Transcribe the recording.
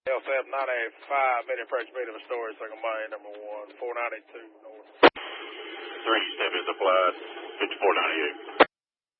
LSF 95, mid approach medium storage, second by number 1, 492 north. 3 step is applied, 5498.